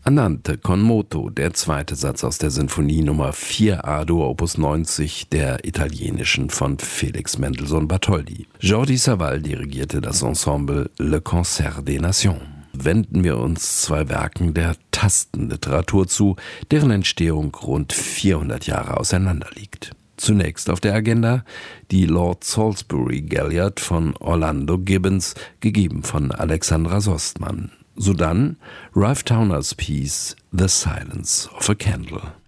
Andante con moto, der zweite Satz aus der Sinfonie Nummer 4 A-Dur Opus 90 der italienischen von Felix Mendelssohn Bartholdy. Jordi Savall dirigierte das Ensemble Le Concert des Nations. Wenden wir uns zwei Werken der Tastenliteratur zu, deren Entstehung rund 400 Jahre auseinander liegt. Zunächst auf der Agenda die Lord Salisbury Galliard von Orlando Gibbons, gegeben von Alexandra Sostmann. Sodann Ralph Tauners Piece The Silence of a Candle.